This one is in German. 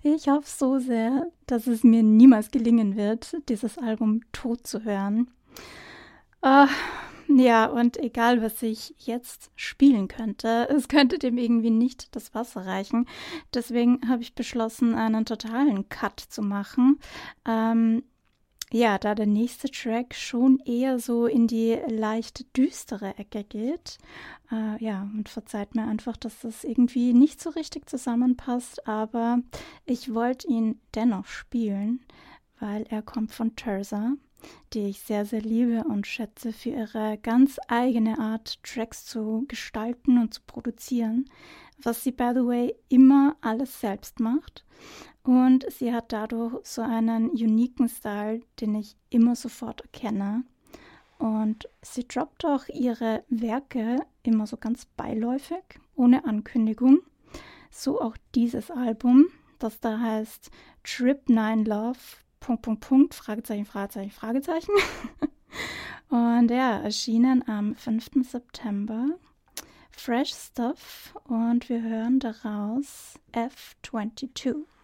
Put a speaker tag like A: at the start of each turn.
A: Ich hoffe so sehr, dass es mir niemals gelingen wird, dieses Album tot zu hören. Ah, ja, und egal, was ich jetzt spielen könnte, es könnte dem irgendwie nicht das Wasser reichen. Deswegen habe ich beschlossen, einen totalen Cut zu machen. Ähm, ja, da der nächste Track schon eher so in die leicht düstere Ecke geht. Ja, und verzeiht mir einfach, dass das irgendwie nicht so richtig zusammenpasst, aber ich wollte ihn dennoch spielen, weil er kommt von Terza, die ich sehr, sehr liebe und schätze für ihre ganz eigene Art, Tracks zu gestalten und zu produzieren, was sie, by the way, immer alles selbst macht. Und sie hat dadurch so einen uniken Style, den ich immer sofort erkenne. Und sie droppt auch ihre Werke immer so ganz beiläufig, ohne Ankündigung. So auch dieses Album, das da heißt Trip 9 Love, Fragezeichen, Fragezeichen, Fragezeichen. Und ja, erschienen am 5. September. Fresh Stuff und wir hören daraus F22.